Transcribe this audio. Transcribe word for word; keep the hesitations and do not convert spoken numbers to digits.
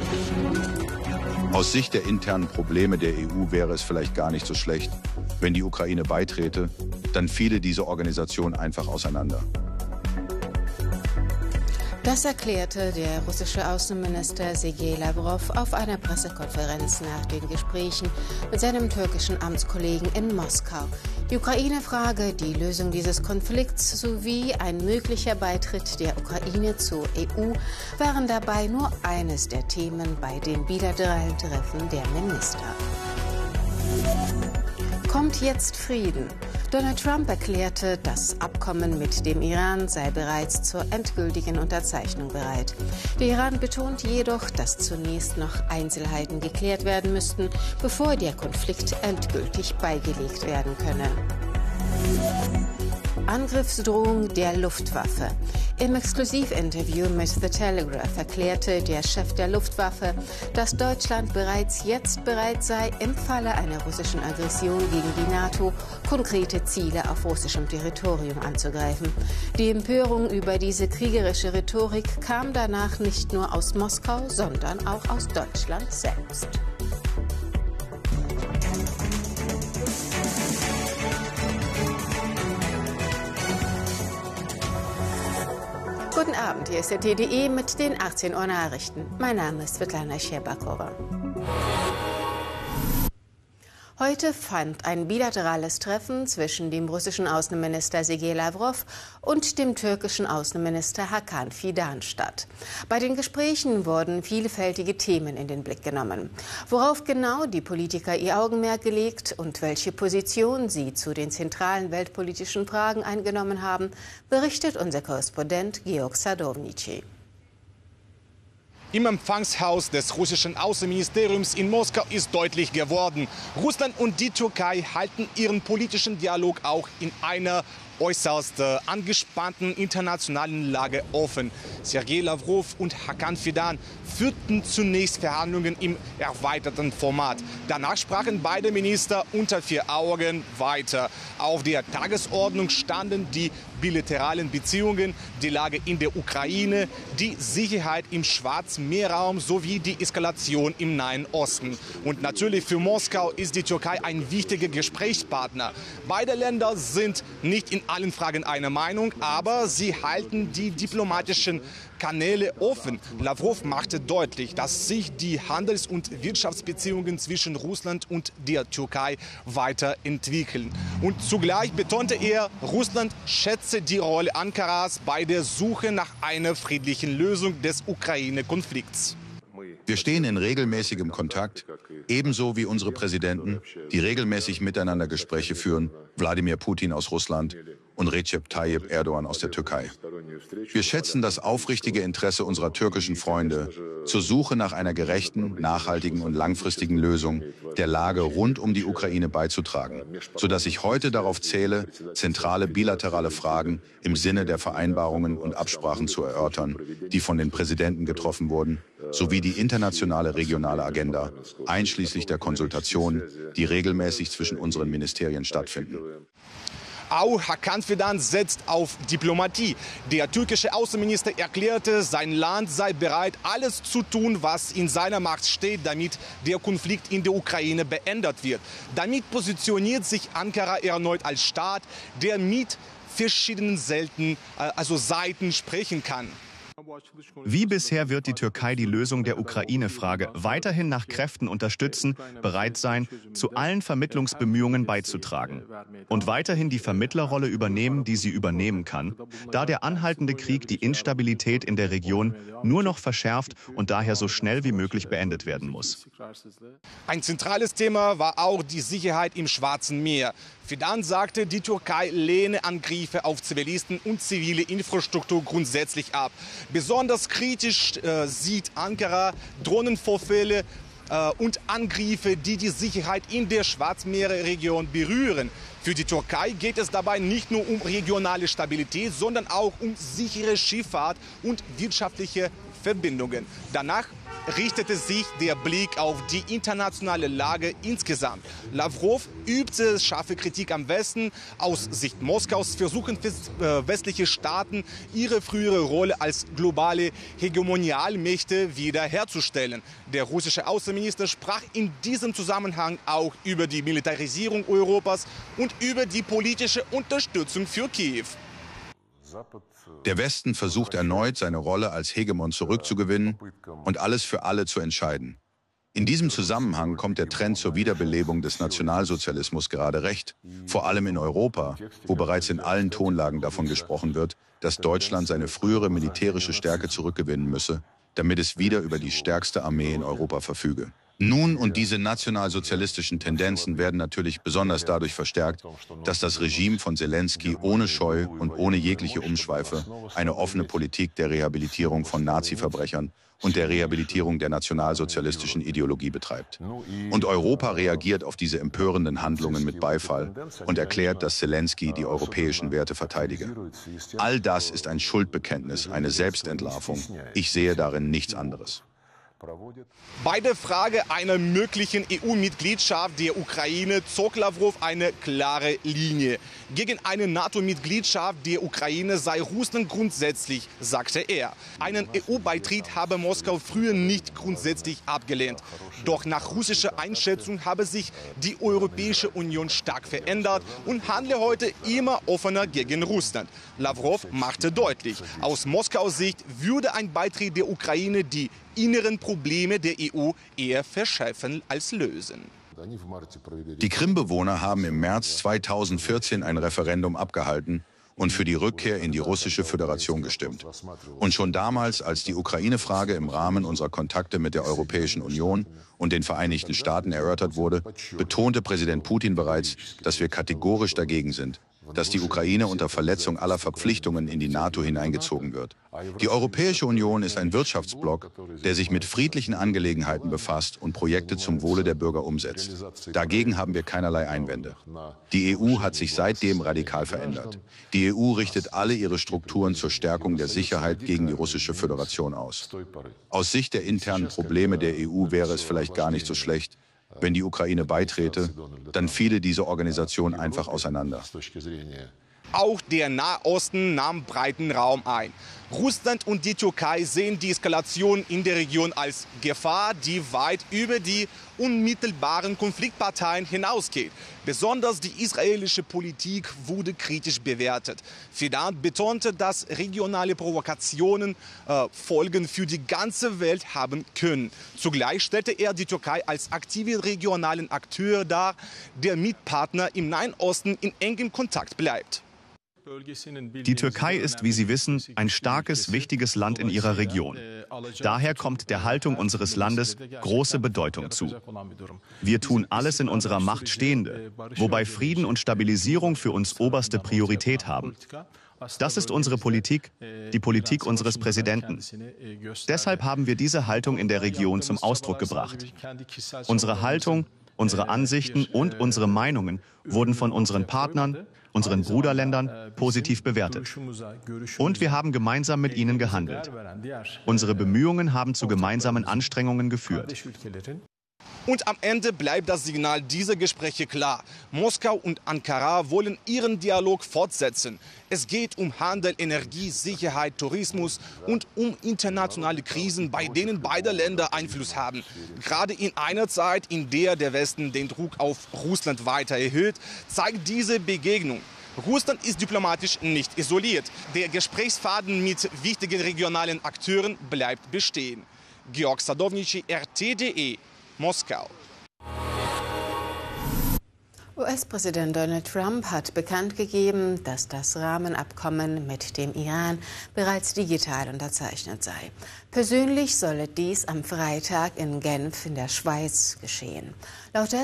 Aus Sicht der internen Probleme der E U wäre es vielleicht gar nicht so schlecht, wenn die Ukraine beitrete, dann fiele diese Organisation einfach auseinander. Das erklärte der russische Außenminister Sergei Lavrov auf einer Pressekonferenz nach den Gesprächen mit seinem türkischen Amtskollegen in Moskau. Die Ukraine-Frage, die Lösung dieses Konflikts sowie ein möglicher Beitritt der Ukraine zur E U waren dabei nur eines der Themen bei den bilateralen Treffen der Minister. Kommt jetzt Frieden? Donald Trump erklärte, das Abkommen mit dem Iran sei bereits zur endgültigen Unterzeichnung bereit. Der Iran betont jedoch, dass zunächst noch Einzelheiten geklärt werden müssten, bevor der Konflikt endgültig beigelegt werden könne. Angriffsdrohung der Luftwaffe. Im Exklusivinterview mit The Telegraph erklärte der Chef der Luftwaffe, dass Deutschland bereits jetzt bereit sei, im Falle einer russischen Aggression gegen die NATO konkrete Ziele auf russischem Territorium anzugreifen. Die Empörung über diese kriegerische Rhetorik kam danach nicht nur aus Moskau, sondern auch aus Deutschland selbst. Guten Abend, hier ist der T D E mit den achtzehn Uhr Nachrichten. Mein Name ist Svetlana Scherbakova. Heute fand ein bilaterales Treffen zwischen dem russischen Außenminister Sergei Lavrov und dem türkischen Außenminister Hakan Fidan statt. Bei den Gesprächen wurden vielfältige Themen in den Blick genommen. Worauf genau die Politiker ihr Augenmerk gelegt und welche Position sie zu den zentralen weltpolitischen Fragen eingenommen haben, berichtet unser Korrespondent Georg Sadownici. Im Empfangshaus des russischen Außenministeriums in Moskau ist deutlich geworden, Russland und die Türkei halten ihren politischen Dialog auch in einer äußerst äh, angespannten internationalen Lage offen. Sergei Lavrov und Hakan Fidan führten zunächst Verhandlungen im erweiterten Format. Danach sprachen beide Minister unter vier Augen weiter. Auf der Tagesordnung standen die bilateralen Beziehungen, die Lage in der Ukraine, die Sicherheit im Schwarzmeerraum sowie die Eskalation im Nahen Osten. Und natürlich für Moskau ist die Türkei ein wichtiger Gesprächspartner. Beide Länder sind nicht in allen Fragen einer Meinung, aber sie halten die diplomatischen Kanäle offen. Lavrov machte deutlich, dass sich die Handels- und Wirtschaftsbeziehungen zwischen Russland und der Türkei weiterentwickeln. Und zugleich betonte er, Russland schätze die Rolle Ankaras bei der Suche nach einer friedlichen Lösung des Ukraine-Konflikts. Wir stehen in regelmäßigem Kontakt, ebenso wie unsere Präsidenten, die regelmäßig miteinander Gespräche führen, Wladimir Putin aus Russland und Recep Tayyip Erdogan aus der Türkei. Wir schätzen das aufrichtige Interesse unserer türkischen Freunde zur Suche nach einer gerechten, nachhaltigen und langfristigen Lösung der Lage rund um die Ukraine beizutragen, sodass ich heute darauf zähle, zentrale bilaterale Fragen im Sinne der Vereinbarungen und Absprachen zu erörtern, die von den Präsidenten getroffen wurden, sowie die internationale regionale Agenda, einschließlich der Konsultationen, die regelmäßig zwischen unseren Ministerien stattfinden. Auch Hakan Fidan setzt auf Diplomatie. Der türkische Außenminister erklärte, sein Land sei bereit, alles zu tun, was in seiner Macht steht, damit der Konflikt in der Ukraine beendet wird. Damit positioniert sich Ankara erneut als Staat, der mit verschiedenen Selten, also Seiten sprechen kann. Wie bisher wird die Türkei die Lösung der Ukraine-Frage weiterhin nach Kräften unterstützen, bereit sein, zu allen Vermittlungsbemühungen beizutragen und weiterhin die Vermittlerrolle übernehmen, die sie übernehmen kann, da der anhaltende Krieg die Instabilität in der Region nur noch verschärft und daher so schnell wie möglich beendet werden muss. Ein zentrales Thema war auch die Sicherheit im Schwarzen Meer. Fidan sagte, die Türkei lehne Angriffe auf Zivilisten und zivile Infrastruktur grundsätzlich ab. Besonders kritisch äh, sieht Ankara Drohnenvorfälle äh, und Angriffe, die die Sicherheit in der Schwarzmeerregion berühren. Für die Türkei geht es dabei nicht nur um regionale Stabilität, sondern auch um sichere Schifffahrt und wirtschaftliche Verbindungen. Danach richtete sich der Blick auf die internationale Lage insgesamt. Lavrov übte scharfe Kritik am Westen. Aus Sicht Moskaus versuchen westliche Staaten, ihre frühere Rolle als globale Hegemonialmächte wiederherzustellen. Der russische Außenminister sprach in diesem Zusammenhang auch über die Militarisierung Europas und über die politische Unterstützung für Kiew. Der Westen versucht erneut, seine Rolle als Hegemon zurückzugewinnen und alles für alle zu entscheiden. In diesem Zusammenhang kommt der Trend zur Wiederbelebung des Nationalsozialismus gerade recht, vor allem in Europa, wo bereits in allen Tonlagen davon gesprochen wird, dass Deutschland seine frühere militärische Stärke zurückgewinnen müsse, damit es wieder über die stärkste Armee in Europa verfüge. Nun, und diese nationalsozialistischen Tendenzen werden natürlich besonders dadurch verstärkt, dass das Regime von Selenskyj ohne Scheu und ohne jegliche Umschweife eine offene Politik der Rehabilitierung von Nazi-Verbrechern und der Rehabilitierung der nationalsozialistischen Ideologie betreibt. Und Europa reagiert auf diese empörenden Handlungen mit Beifall und erklärt, dass Selenskyj die europäischen Werte verteidige. All das ist ein Schuldbekenntnis, eine Selbstentlarvung. Ich sehe darin nichts anderes. Bei der Frage einer möglichen E U-Mitgliedschaft der Ukraine zog Lavrov eine klare Linie. Gegen eine NATO-Mitgliedschaft der Ukraine sei Russland grundsätzlich, sagte er. Einen E U-Beitritt habe Moskau früher nicht grundsätzlich abgelehnt. Doch nach russischer Einschätzung habe sich die Europäische Union stark verändert und handle heute immer offener gegen Russland. Lavrov machte deutlich, aus Moskaus Sicht würde ein Beitritt der Ukraine die inneren Probleme der E U eher verschärfen als lösen. Die Krim-Bewohner haben im März zweitausendvierzehn ein Referendum abgehalten und für die Rückkehr in die russische Föderation gestimmt. Und schon damals, als die Ukraine-Frage im Rahmen unserer Kontakte mit der Europäischen Union und den Vereinigten Staaten erörtert wurde, betonte Präsident Putin bereits, dass wir kategorisch dagegen sind, dass die Ukraine unter Verletzung aller Verpflichtungen in die NATO hineingezogen wird. Die Europäische Union ist ein Wirtschaftsblock, der sich mit friedlichen Angelegenheiten befasst und Projekte zum Wohle der Bürger umsetzt. Dagegen haben wir keinerlei Einwände. Die E U hat sich seitdem radikal verändert. Die E U richtet alle ihre Strukturen zur Stärkung der Sicherheit gegen die russische Föderation aus. Aus Sicht der internen Probleme der E U wäre es vielleicht gar nicht so schlecht, wenn die Ukraine beitrete, dann fiele diese Organisation einfach auseinander. Auch der Nahosten nahm breiten Raum ein. Russland und die Türkei sehen die Eskalation in der Region als Gefahr, die weit über die unmittelbaren Konfliktparteien hinausgeht. Besonders die israelische Politik wurde kritisch bewertet. Fidan betonte, dass regionale Provokationen äh, Folgen für die ganze Welt haben können. Zugleich stellte er die Türkei als aktiven regionalen Akteur dar, der mit Partner im Nahen Osten in engem Kontakt bleibt. Die Türkei ist, wie Sie wissen, ein starkes, wichtiges Land in ihrer Region. Daher kommt der Haltung unseres Landes große Bedeutung zu. Wir tun alles in unserer Macht Stehende, wobei Frieden und Stabilisierung für uns oberste Priorität haben. Das ist unsere Politik, die Politik unseres Präsidenten. Deshalb haben wir diese Haltung in der Region zum Ausdruck gebracht. Unsere Haltung, unsere Ansichten und unsere Meinungen wurden von unseren Partnern, unseren Bruderländern, positiv bewertet. Und wir haben gemeinsam mit ihnen gehandelt. Unsere Bemühungen haben zu gemeinsamen Anstrengungen geführt. Und am Ende bleibt das Signal dieser Gespräche klar. Moskau und Ankara wollen ihren Dialog fortsetzen. Es geht um Handel, Energie, Sicherheit, Tourismus und um internationale Krisen, bei denen beide Länder Einfluss haben. Gerade in einer Zeit, in der der Westen den Druck auf Russland weiter erhöht, zeigt diese Begegnung: Russland ist diplomatisch nicht isoliert. Der Gesprächsfaden mit wichtigen regionalen Akteuren bleibt bestehen. Georg Sadownici, R T punkt D E, Moskau. U S-Präsident Donald Trump hat bekannt gegeben, dass das Rahmenabkommen mit dem Iran bereits digital unterzeichnet sei. Persönlich solle dies am Freitag in Genf in der Schweiz geschehen. Laut